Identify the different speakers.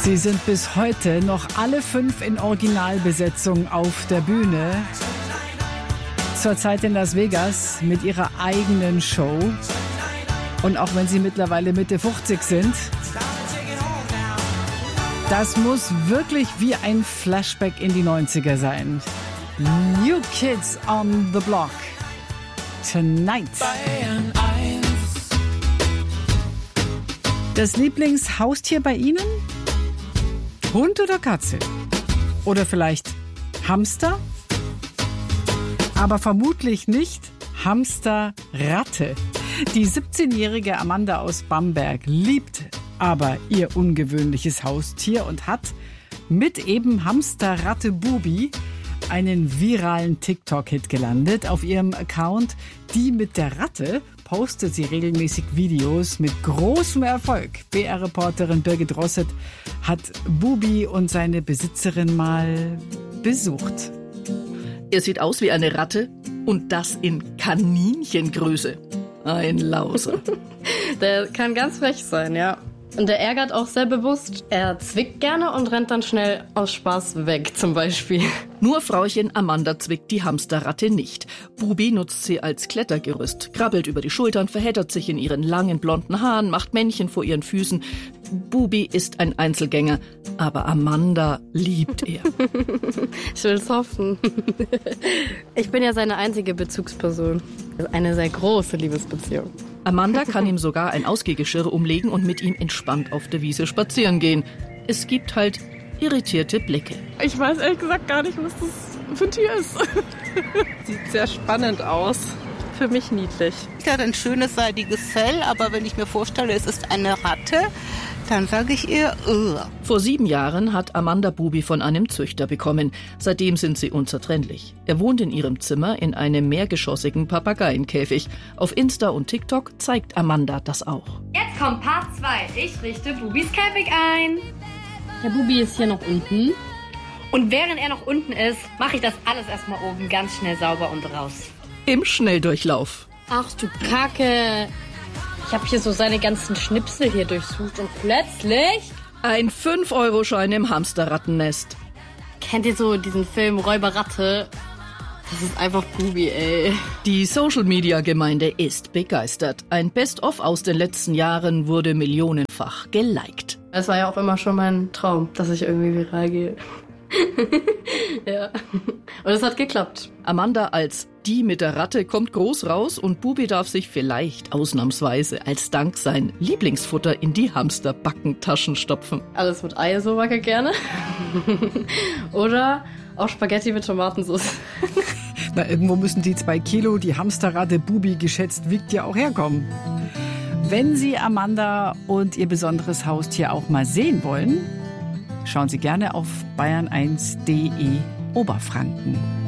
Speaker 1: Sie sind bis heute noch alle 5 in Originalbesetzung auf der Bühne. Zurzeit in Las Vegas mit ihrer eigenen Show. Und auch wenn sie mittlerweile Mitte 50 sind, das muss wirklich wie ein Flashback in die 90er sein. New Kids on the Block. Tonight. Das Lieblingshaustier bei Ihnen? Hund oder Katze? Oder vielleicht Hamster? Aber vermutlich nicht Hamsterratte. Die 17-jährige Amanda aus Bamberg liebt aber ihr ungewöhnliches Haustier und hat mit eben Hamsterratte Bubi einen viralen TikTok-Hit gelandet. Auf ihrem Account Die mit der Ratte postet sie regelmäßig Videos mit großem Erfolg. BR-Reporterin Birgit Rosset hat Bubi und seine Besitzerin mal besucht.
Speaker 2: Er sieht aus wie eine Ratte und das in Kaninchengröße. Ein Lauser.
Speaker 3: Der kann ganz frech sein, ja. Und der ärgert auch sehr bewusst. Er zwickt gerne und rennt dann schnell aus Spaß weg, zum Beispiel.
Speaker 2: Nur Frauchen Amanda zwickt die Hamsterratte nicht. Bubi nutzt sie als Klettergerüst, krabbelt über die Schultern, verheddert sich in ihren langen blonden Haaren, macht Männchen vor ihren Füßen. Bubi ist ein Einzelgänger, aber Amanda liebt er.
Speaker 3: Ich will's hoffen. Ich bin ja seine einzige Bezugsperson. Eine sehr große Liebesbeziehung.
Speaker 2: Amanda kann ihm sogar ein Ausgehgeschirr umlegen und mit ihm entspannt auf der Wiese spazieren gehen. Es gibt halt irritierte Blicke.
Speaker 4: Ich weiß ehrlich gesagt gar nicht, was das für ein Tier ist. Sieht sehr spannend aus. Für mich niedlich.
Speaker 5: Es hat ein schönes seidiges Fell, aber wenn ich mir vorstelle, es ist eine Ratte, dann sage ich eher
Speaker 2: Vor 7 Jahren hat Amanda Bubi von einem Züchter bekommen. Seitdem sind sie unzertrennlich. Er wohnt in ihrem Zimmer in einem mehrgeschossigen Papageienkäfig. Auf Insta und TikTok zeigt Amanda das auch.
Speaker 6: Jetzt kommt Part 2. Ich richte Bubis Käfig ein.
Speaker 3: Der Bubi ist hier noch unten.
Speaker 6: Und während er noch unten ist, mache ich das alles erstmal oben ganz schnell sauber und raus.
Speaker 2: Im Schnelldurchlauf.
Speaker 3: Ach du Kacke. Ich habe hier so seine ganzen Schnipsel hier durchsucht und plötzlich...
Speaker 2: Ein 5-Euro-Schein im Hamsterrattennest.
Speaker 3: Kennt ihr so diesen Film Räuberratte? Das ist einfach Bubi, ey.
Speaker 2: Die Social-Media-Gemeinde ist begeistert. Ein Best-of aus den letzten Jahren wurde millionenfach geliked.
Speaker 3: Es war ja auch immer schon mein Traum, dass ich irgendwie viral gehe. Ja. Und es hat geklappt.
Speaker 2: Amanda als Die mit der Ratte kommt groß raus und Bubi darf sich vielleicht ausnahmsweise als Dank sein Lieblingsfutter in die Hamsterbackentaschen stopfen.
Speaker 3: Alles mit Ei, so mag ich gerne. Oder auch Spaghetti mit Tomatensauce.
Speaker 1: Na, irgendwo müssen die 2 Kilo, die Hamsterratte Bubi geschätzt wiegt, ja auch herkommen. Wenn Sie Amanda und ihr besonderes Haustier auch mal sehen wollen, schauen Sie gerne auf bayern1.de Oberfranken.